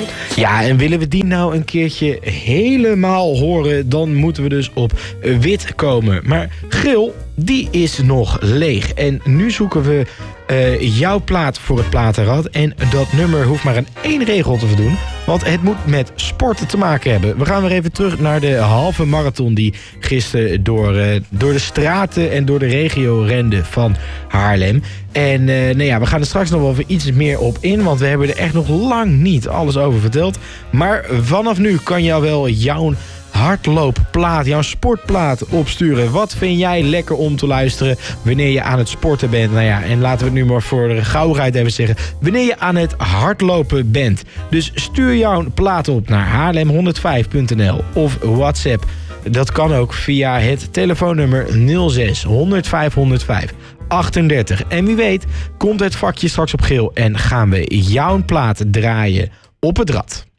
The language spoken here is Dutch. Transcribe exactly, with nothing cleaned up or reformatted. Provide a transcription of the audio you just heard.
Ja, en willen we die nou een keertje helemaal horen, dan moeten we dus op wit komen. Maar Gil, die is nog leeg. En nu zoeken we uh, jouw plaat voor het platenrad. En dat nummer hoeft maar aan één regel te voldoen. Want het moet met sporten te maken hebben. We gaan weer even terug naar de halve marathon die gisteren door, uh, door de straten en door de regio rende van Haarlem. En uh, nou ja, we gaan er straks nog wel even iets meer op in. Want we hebben er echt nog lang niet alles over verteld. Maar vanaf nu kan jou wel jouw hardloopplaat, jouw sportplaat opsturen. Wat vind jij lekker om te luisteren wanneer je aan het sporten bent? Nou ja, en laten we het nu maar voor de gauwigheid even zeggen. Wanneer je aan het hardlopen bent. Dus stuur jouw plaat op naar haarlem honderdvijf punt n l of WhatsApp. Dat kan ook via het telefoonnummer nul zes honderdvijf honderdvijf achtendertig. En wie weet komt het vakje straks op geel en gaan we jouw plaat draaien op het rad.